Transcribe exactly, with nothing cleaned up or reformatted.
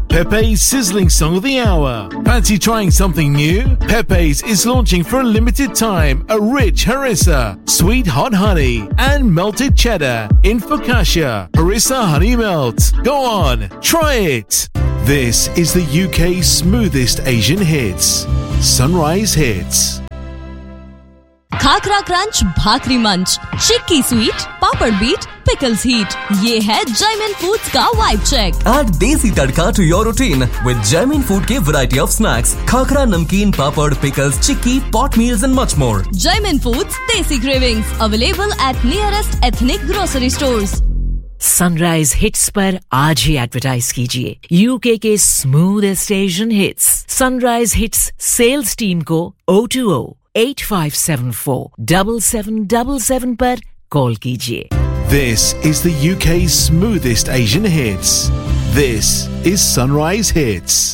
Pepe's sizzling song of the hour. Fancy trying something new? Pepe's is launching for a limited time a rich harissa, sweet hot honey, and melted cheddar in focaccia. Harissa honey melt. Go on, try it. This is the U K's smoothest Asian hits. Sunrise Hits. Khakhra crunch, भाकरी मंच, चिक्की sweet, पापड़ beat, pickles heat. ये है Jaimin Foods का vibe check. Add desi tadka to your routine with Jaimin Food के variety of snacks, khakra, namkeen, papad, pickles, chikki, pot meals and much more. Jaimin Foods Desi Cravings available at nearest ethnic grocery stores. Sunrise hits पर आज ही advertise कीजिए UK के smoothest Asian hits sunrise hits sales team को O two O eight five seven four seven seven seven seven पर call कीजिए. This is the U K's smoothest Asian hits. This is Sunrise Hits.